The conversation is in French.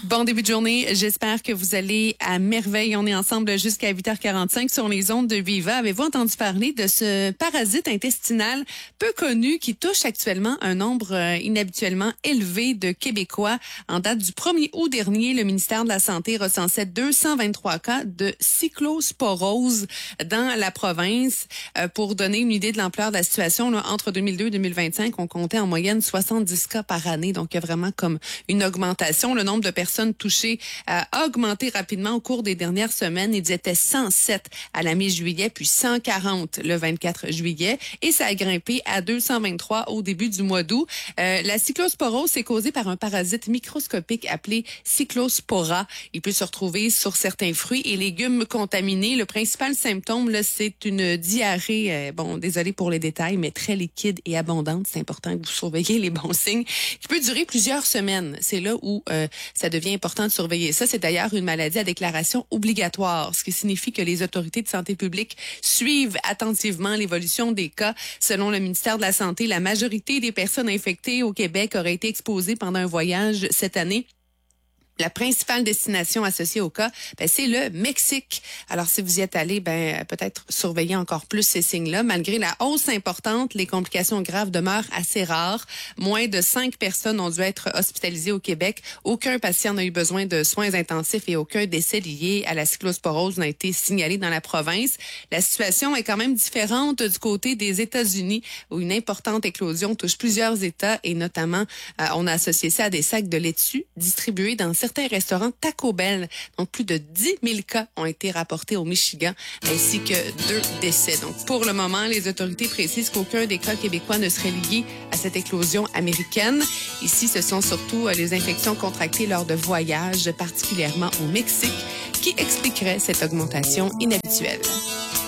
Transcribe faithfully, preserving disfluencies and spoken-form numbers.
Bon début de journée. J'espère que vous allez à merveille. On est ensemble jusqu'à huit heures quarante-cinq sur les ondes de Viva. Avez-vous entendu parler de ce parasite intestinal peu connu qui touche actuellement un nombre euh, inhabituellement élevé de Québécois? En date du premier août dernier, le ministère de la Santé recensait deux cent vingt-trois cas de cyclosporose dans la province. Euh, pour donner une idée de l'ampleur de la situation, là, entre deux mille deux et deux mille vingt-cinq, on comptait en moyenne soixante-dix cas par année. Donc, il y a vraiment comme une augmentation. Le nombre de personnes touchées a augmenté rapidement au cours des dernières semaines. Ils étaient cent sept à la mi-juillet, puis cent quarante le vingt-quatre juillet, et ça a grimpé à deux cent vingt-trois au début du mois d'août. Euh, la cyclosporose, c'est causé par un parasite microscopique appelé cyclospora. Il peut se retrouver sur certains fruits et légumes contaminés. Le principal symptôme, là, c'est une diarrhée, euh, bon, désolé pour les détails, mais très liquide et abondante. C'est important que vous surveillez les bons signes, qui peut durer plusieurs semaines. C'est là où euh, ça devient important de surveiller ça. C'est d'ailleurs une maladie à déclaration obligatoire, ce qui signifie que les autorités de santé publique suivent attentivement l'évolution des cas. Selon le ministère de la Santé, la majorité des personnes infectées au Québec auraient été exposées pendant un voyage cette année. La principale destination associée au cas, ben, c'est le Mexique. Alors, si vous y êtes allé, ben, peut-être surveiller encore plus ces signes-là. Malgré la hausse importante, les complications graves demeurent assez rares. Moins de cinq personnes ont dû être hospitalisées au Québec. Aucun patient n'a eu besoin de soins intensifs et aucun décès lié à la cyclosporose n'a été signalé dans la province. La situation est quand même différente du côté des États-Unis, où une importante éclosion touche plusieurs États et notamment, euh, on a associé ça à des sacs de laitue distribués dans certains Certains restaurants Taco Bell. Donc, plus de dix mille cas ont été rapportés au Michigan, ainsi que deux décès. Donc, pour le moment, les autorités précisent qu'aucun des cas québécois ne serait lié à cette éclosion américaine. Ici, ce sont surtout les infections contractées lors de voyages, particulièrement au Mexique, qui expliqueraient cette augmentation inhabituelle.